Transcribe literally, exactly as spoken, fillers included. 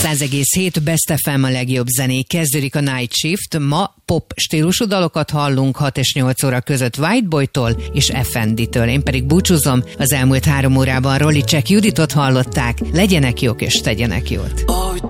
száz egész hét Best ef em a legjobb zenék. Kezdődik a Night Shift. Ma pop stílusú dalokat hallunk hat és nyolc óra között White Boytól és ef en dé-től. Én pedig búcsúzom. Az elmúlt három órában Rolly Check Juditot hallották. Legyenek jók és tegyenek jót.